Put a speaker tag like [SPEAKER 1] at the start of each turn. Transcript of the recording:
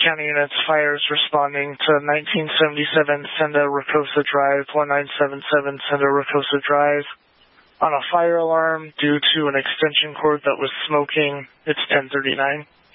[SPEAKER 1] County units, fires responding to 1977 Senda Rocosa Drive, 1977 Senda Rocosa Drive. On a fire alarm due to an extension cord that was smoking, it's 1039.